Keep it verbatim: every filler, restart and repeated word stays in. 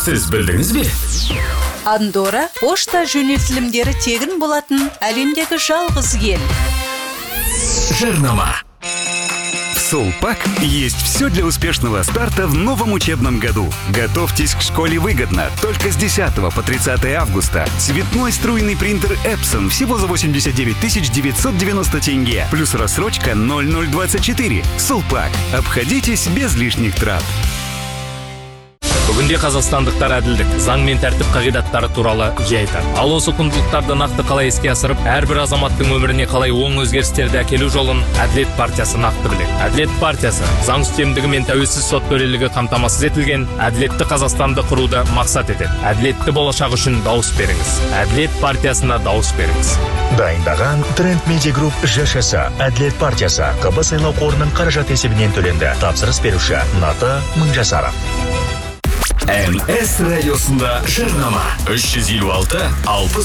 Сіз білдіңіз бе? Андорра пошта жөнелтілімдері тегін болатын әлемдегі жалғыз ел. Жарнама. В Сулпак есть все для успешного старта в новом учебном году. Готовьтесь к школе выгодно. Только с десятого по тридцатое августа. Цветной струйный принтер Epson всего за восемьдесят девять тысяч девятьсот девяносто тенге. Плюс рассрочка ноль ноль двадцать четыре. Сулпак. Обходитесь без лишних трат. Бүгінде қазақстандықтар әділдік, заң мен тәртіп қағидаттары туралы жай айтады. Ал осы құндылықтарды нақты қалай іске асырып, әрбір азаматтың өміріне қалай оң өзгерістерді әкелу жолын Әділет партиясы нақты біледі. Әділет партиясы заң үстемдігі мен тәуелсіз сот төрелігі қамтамасыз етілген әділетті Қазақстанды құруды мақсат етеді. Әділетті болашақ үшін дауыс беріңіз. Әділет партиясына дауыс беріңіз. Дайындаған Тренд Медиа Групп ЖШС Әділет партиясы Қ Б сайлау қорының қаражат есебінен төленді. Тапсырыс беруші Ната Мыңжасаров. Н С радиосында жарнама. үш жүз елу алты алпыс